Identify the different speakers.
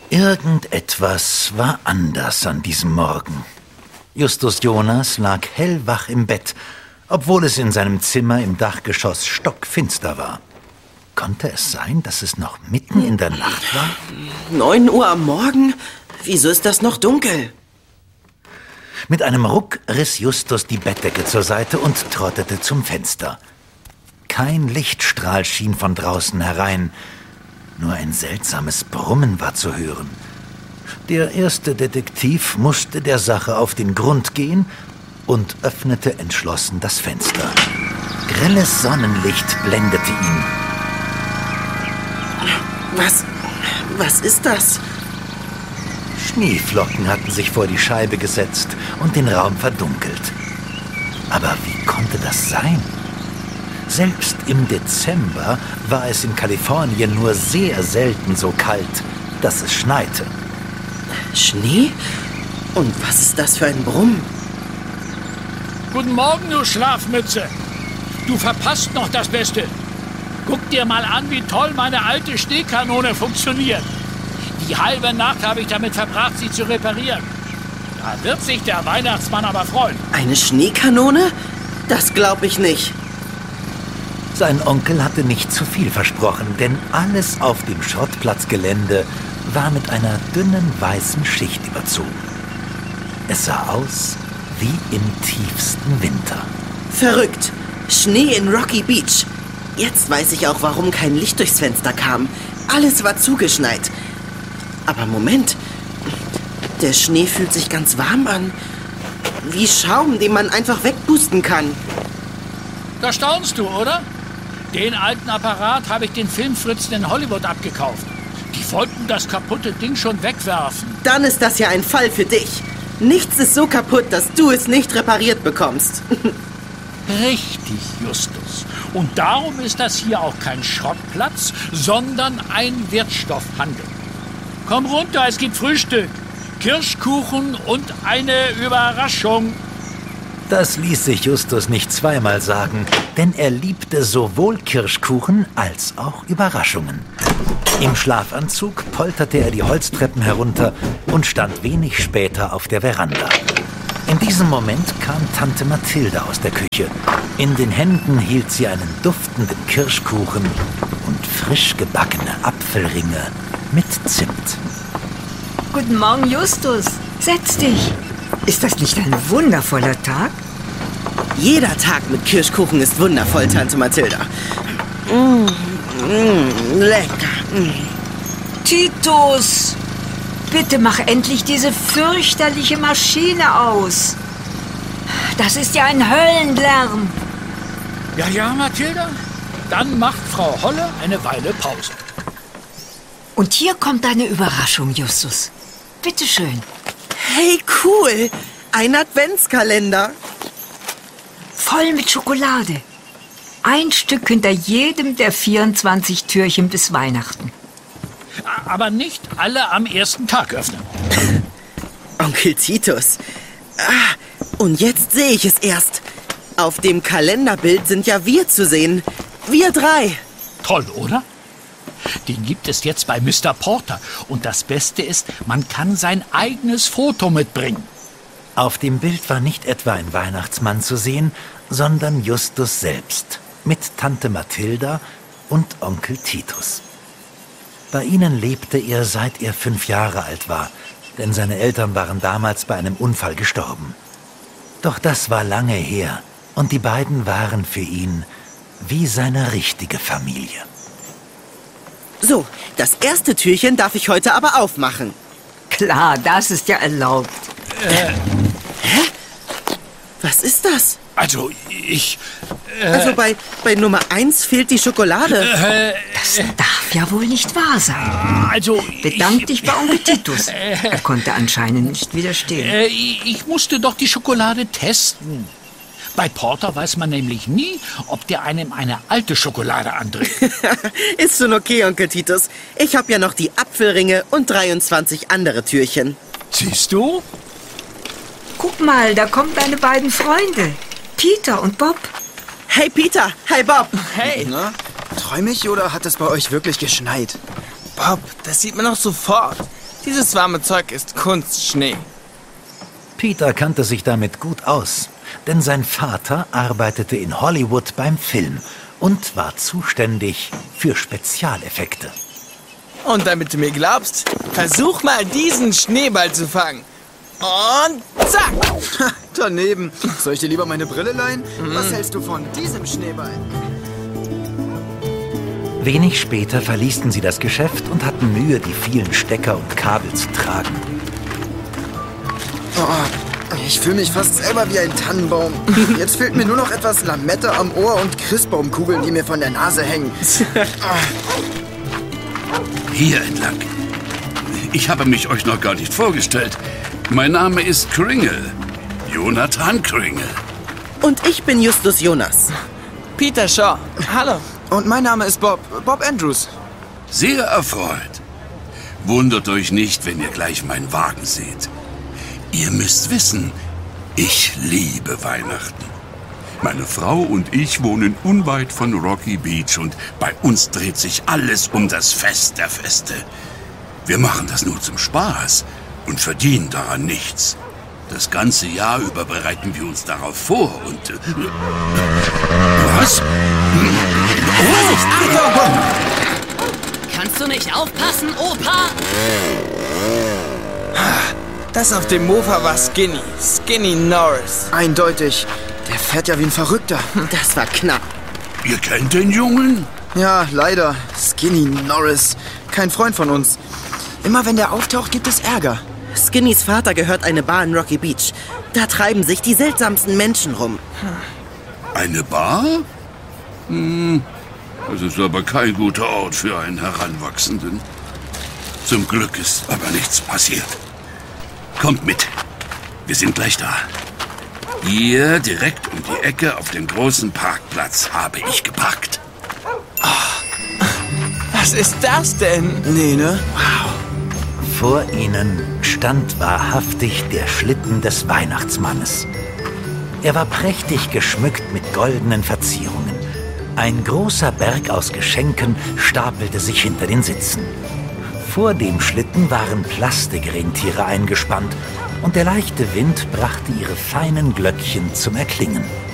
Speaker 1: Irgendetwas war anders an diesem Morgen. Justus Jonas lag hellwach im Bett, obwohl es in seinem Zimmer im Dachgeschoss stockfinster war. Konnte es sein, dass es noch mitten in der Nacht war?
Speaker 2: 9 Uhr am Morgen? Wieso ist das noch dunkel?
Speaker 1: Mit einem Ruck riss Justus die Bettdecke zur Seite und trottete zum Fenster. Kein Lichtstrahl schien von draußen herein. Nur ein seltsames Brummen war zu hören. Der erste Detektiv musste der Sache auf den Grund gehen und öffnete entschlossen das Fenster. Grelles Sonnenlicht blendete ihn.
Speaker 2: Was ist das?
Speaker 1: Schneeflocken hatten sich vor die Scheibe gesetzt und den Raum verdunkelt. Aber wie konnte das sein? Selbst im Dezember war es in Kalifornien nur sehr selten so kalt, dass es schneite.
Speaker 2: Schnee? Und was ist das für ein Brummen?
Speaker 3: Guten Morgen, du Schlafmütze. Du verpasst noch das Beste. Guck dir mal an, wie toll meine alte Schneekanone funktioniert. Die halbe Nacht habe ich damit verbracht, sie zu reparieren. Da wird sich der Weihnachtsmann aber freuen.
Speaker 2: Eine Schneekanone? Das glaube ich nicht.
Speaker 1: Sein Onkel hatte nicht zu viel versprochen, denn alles auf dem Schrottplatzgelände war mit einer dünnen weißen Schicht überzogen. Es sah aus wie im tiefsten Winter.
Speaker 2: Verrückt. Schnee in Rocky Beach. Jetzt weiß ich auch, warum kein Licht durchs Fenster kam. Alles war zugeschneit. Aber Moment. Der Schnee fühlt sich ganz warm an. Wie Schaum, den man einfach wegpusten kann.
Speaker 3: Da staunst du, oder? Den alten Apparat habe ich den Filmfritzen in Hollywood abgekauft. Die wollten das kaputte Ding schon wegwerfen.
Speaker 2: Dann ist das ja ein Fall für dich. Nichts ist so kaputt, dass du es nicht repariert bekommst.
Speaker 3: Richtig, Justus. Und darum ist das hier auch kein Schrottplatz, sondern ein Wertstoffhandel. Komm runter, es gibt Frühstück, Kirschkuchen und eine Überraschung.
Speaker 1: Das ließ sich Justus nicht zweimal sagen, denn er liebte sowohl Kirschkuchen als auch Überraschungen. Im Schlafanzug polterte er die Holztreppen herunter und stand wenig später auf der Veranda. In diesem Moment kam Tante Mathilda aus der Küche. In den Händen hielt sie einen duftenden Kirschkuchen und frisch gebackene Apfelringe mit Zimt.
Speaker 4: Guten Morgen, Justus. Setz dich. Ist das nicht ein wundervoller Tag?
Speaker 2: Jeder Tag mit Kirschkuchen ist wundervoll, Tante Mathilda. Lecker.
Speaker 4: Titus, bitte mach endlich diese fürchterliche Maschine aus. Das ist ja ein Höllenlärm.
Speaker 3: Ja, Mathilda. Dann macht Frau Holle eine Weile Pause.
Speaker 4: Und hier kommt deine Überraschung, Justus. Bitte schön.
Speaker 2: Hey, cool. Ein Adventskalender.
Speaker 4: Voll mit Schokolade. Ein Stück hinter jedem der 24 Türchen bis Weihnachten.
Speaker 3: Aber nicht alle am ersten Tag öffnen.
Speaker 2: Onkel Titus. Und jetzt sehe ich es erst. Auf dem Kalenderbild sind ja wir zu sehen. Wir 3.
Speaker 3: Toll, oder? Den gibt es jetzt bei Mr. Porter. Und das Beste ist, man kann sein eigenes Foto mitbringen.
Speaker 1: Auf dem Bild war nicht etwa ein Weihnachtsmann zu sehen, sondern Justus selbst, mit Tante Mathilda und Onkel Titus. Bei ihnen lebte er, seit er 5 Jahre alt war, denn seine Eltern waren damals bei einem Unfall gestorben. Doch das war lange her und die beiden waren für ihn wie seine richtige Familie.
Speaker 2: So, das erste Türchen darf ich heute aber aufmachen.
Speaker 4: Klar, das ist ja erlaubt.
Speaker 2: Hä? Was ist das?
Speaker 3: Also, ich...
Speaker 2: Also bei Nummer 1 fehlt die Schokolade.
Speaker 4: Das darf ja wohl nicht wahr sein.
Speaker 3: Also...
Speaker 4: Bedank dich bei Onkel Titus. Er konnte anscheinend nicht widerstehen.
Speaker 3: Ich musste doch die Schokolade testen. Bei Porter weiß man nämlich nie, ob der einem eine alte Schokolade andreht.
Speaker 2: Ist schon okay, Onkel Titus. Ich habe ja noch die Apfelringe und 23 andere Türchen.
Speaker 3: Siehst du?
Speaker 4: Guck mal, da kommen deine beiden Freunde. Peter und Bob.
Speaker 2: Hey Peter, hi Bob.
Speaker 3: Hey.
Speaker 5: Na, träum ich oder hat es bei euch wirklich geschneit? Bob, das sieht man auch sofort. Dieses warme Zeug ist Kunstschnee.
Speaker 1: Peter kannte sich damit gut aus, denn sein Vater arbeitete in Hollywood beim Film und war zuständig für Spezialeffekte.
Speaker 5: Und damit du mir glaubst, versuch mal diesen Schneeball zu fangen. Und zack!
Speaker 6: Ha, daneben. Soll ich dir lieber meine Brille leihen? Was hältst du von diesem Schneeball?
Speaker 1: Wenig später verließen sie das Geschäft und hatten Mühe, die vielen Stecker und Kabel zu tragen.
Speaker 6: Oh, ich fühle mich fast selber wie ein Tannenbaum. Jetzt fehlt mir nur noch etwas Lametta am Ohr und Christbaumkugeln, die mir von der Nase hängen.
Speaker 7: Hier entlang. Ich habe mich euch noch gar nicht vorgestellt. Mein Name ist Kringle. Jonathan Kringle.
Speaker 2: Und ich bin Justus Jonas.
Speaker 5: Peter Shaw. Hallo.
Speaker 6: Und mein Name ist Bob Andrews.
Speaker 7: Sehr erfreut. Wundert euch nicht, wenn ihr gleich meinen Wagen seht. Ihr müsst wissen, ich liebe Weihnachten. Meine Frau und ich wohnen unweit von Rocky Beach und bei uns dreht sich alles um das Fest der Feste. Wir machen das nur zum Spaß und verdienen daran nichts. Das ganze Jahr über bereiten wir uns darauf vor und... Was?
Speaker 5: Achtung!
Speaker 8: Kannst du nicht aufpassen, Opa?
Speaker 5: Das auf dem Mofa war Skinny Norris.
Speaker 6: Eindeutig. Der fährt ja wie ein Verrückter.
Speaker 2: Das war knapp.
Speaker 7: Ihr kennt den Jungen?
Speaker 6: Ja, leider. Skinny Norris. Kein Freund von uns. Immer wenn der auftaucht, gibt es Ärger.
Speaker 2: Skinnys Vater gehört eine Bar in Rocky Beach. Da treiben sich die seltsamsten Menschen rum.
Speaker 7: Eine Bar? Das ist aber kein guter Ort für einen Heranwachsenden. Zum Glück ist aber nichts passiert. Kommt mit. Wir sind gleich da. Hier, direkt um die Ecke auf dem großen Parkplatz, habe ich geparkt.
Speaker 5: Was ist das denn?
Speaker 6: Nee, ne?
Speaker 1: Vor ihnen stand wahrhaftig der Schlitten des Weihnachtsmannes. Er war prächtig geschmückt mit goldenen Verzierungen. Ein großer Berg aus Geschenken stapelte sich hinter den Sitzen. Vor dem Schlitten waren Plastikrentiere eingespannt und der leichte Wind brachte ihre feinen Glöckchen zum Erklingen.